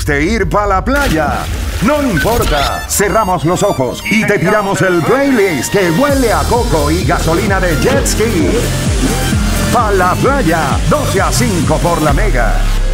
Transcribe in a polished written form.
de ir para la playa. No importa, cerramos los ojos y te tiramos el playlist que huele a coco y gasolina de jet ski. Pa' la playa, 12 a 5 por la Mega.